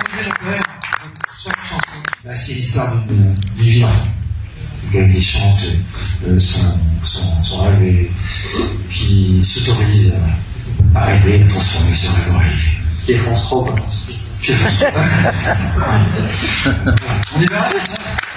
le poème, chaque chanson, c'est l'histoire d'une vie d'enfant. Qui chante son rêve et qui s'autorise à rêver, à transformer ce rêve en réalité. Qui est France 3, quoi. On est bien là,